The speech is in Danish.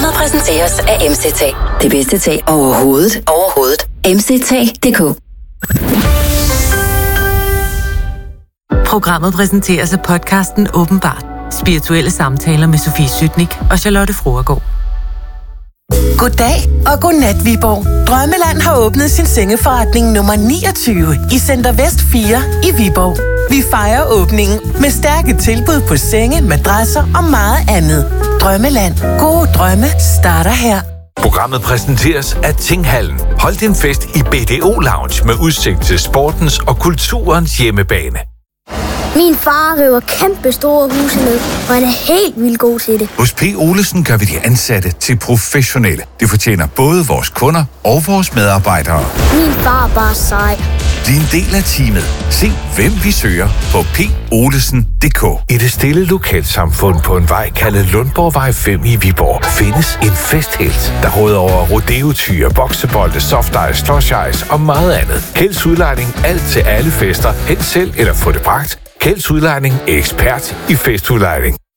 præsenteres af MCT. Det bedste tag overhovedet. MCT.dk. Programmet præsenteres af podcasten Åbenbart. Spirituelle samtaler med Sofie Sytnik og Charlotte Fruergaard. Goddag og godnat, Viborg. Drømmeland har åbnet sin sengeforretning nummer 29 i Center Vest 4 i Viborg. Vi fejrer åbningen med stærke tilbud på senge, madrasser og meget andet. Drømmeland. Gode drømme starter her. Programmet præsenteres af Tinghallen. Hold din fest i BDO Lounge med udsigt til sportens og kulturens hjemmebane. Min far river kæmpe store huse ned, og han er helt vildt god til det. Hos P. Olesen gør vi de ansatte til professionelle. Det fortjener både vores kunder og vores medarbejdere. Min far er bare sej. Bliv en del af teamet. Se, hvem vi søger på polesen.dk. I det stille lokalsamfund på en vej kaldet Lundborgvej 5 i Viborg findes en festhelt, der råder over rodeotyre, boksebolde, softice, slush ice og meget andet. Kjelds Udlejning, alt til alle fester. Hent selv eller få det bragt. Kjelds Udlejning er ekspert i festudlejning.